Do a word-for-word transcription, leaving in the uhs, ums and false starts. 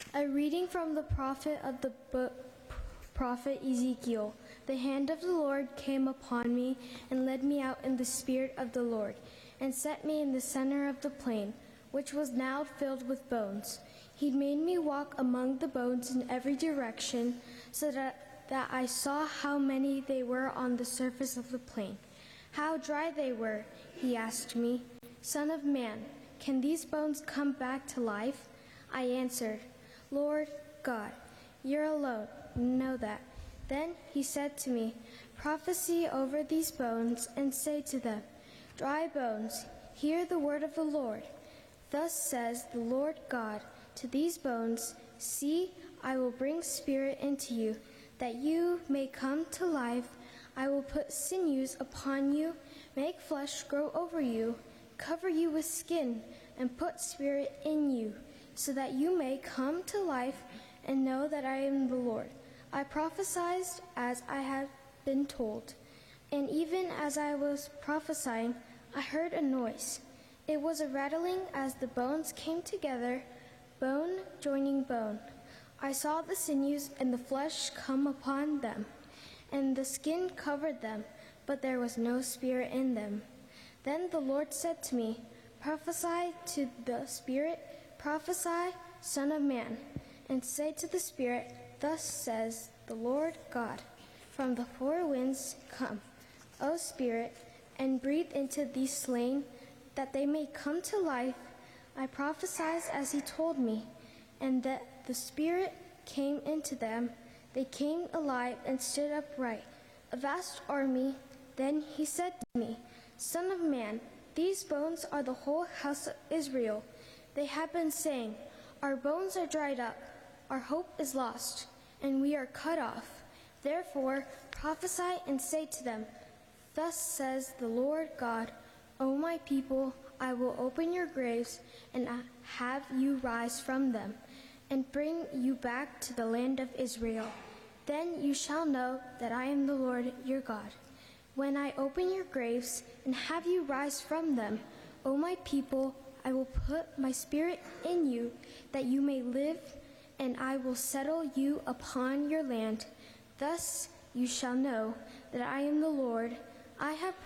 A reading from the prophet of the book, prophet Ezekiel. The hand of the Lord came upon me and led me out in the spirit of the Lord, and set me in the center of the plain, which was now filled with bones. He made me walk among the bones in every direction, so that, that I saw how many they were on the surface of the plain. How dry they were, he asked me. Son of man, can these bones come back to life? I answered, Lord God, you're alone, know that. Then he said to me, prophesy over these bones and say to them, dry bones, hear the word of the Lord. Thus says the Lord God to these bones, see, I will bring spirit into you, that you may come to life. I will put sinews upon you, make flesh grow over you, cover you with skin, and put spirit in you, so that you may come to life and know that I am the Lord. I prophesied as I had been told, and even as I was prophesying, I heard a noise. It was a rattling as the bones came together, bone joining bone. I saw the sinews and the flesh come upon them, and the skin covered them, but there was no spirit in them. Then the Lord said to me, prophesy to the spirit, prophesy, Son of man, and say to the spirit, thus says the Lord God, from the four winds come, O Spirit, and breathe into these slain, that they may come to life. I prophesied as he told me, and that the Spirit came into them. They came alive and stood upright, a vast army. Then he said to me, Son of man, these bones are the whole house of Israel. They have been saying, our bones are dried up, our hope is lost, and we are cut off. Therefore prophesy and say to them, thus says the Lord God, O my people, I will open your graves and have you rise from them, and bring you back to the land of Israel. Then you shall know that I am the Lord your God, when I open your graves and have you rise from them. O my people, I will put my spirit in you, that you may live, and I will settle you upon your land. Thus you shall know that I am the Lord. I have